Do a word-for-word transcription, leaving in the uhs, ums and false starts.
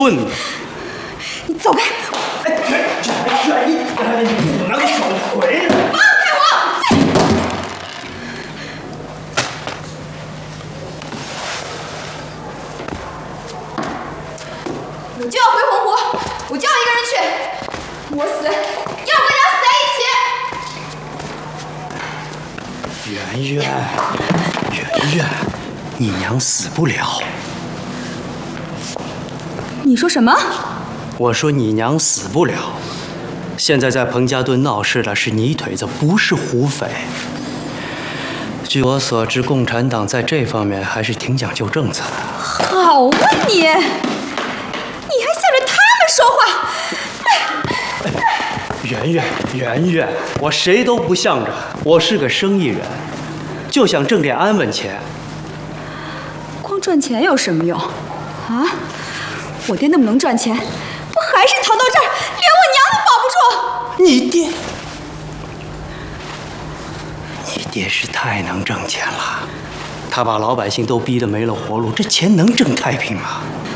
棍子！ 你走开！ 哎，远远远一点！你不能走回来！ 放开我！我就要回洪湖，我就要一个人去。我死，要跟娘死在一起。 圆圆，圆圆，你娘死不了。 你说什么？ 我说你娘死不了。现在在彭家墩闹事的是泥腿子，不是胡匪。据我所知，共产党在这方面还是挺讲究政策的。 好啊你！你还向着他们说话！ 哎，圆圆，圆圆，我谁都不向着，我是个生意人，就想挣点安稳钱。 光赚钱有什么用？啊？我爹那么能赚钱，我还是逃到这儿，连我娘都保不住。 你爹，你爹是太能挣钱了，他把老百姓都逼得没了活路，这钱能挣太平吗？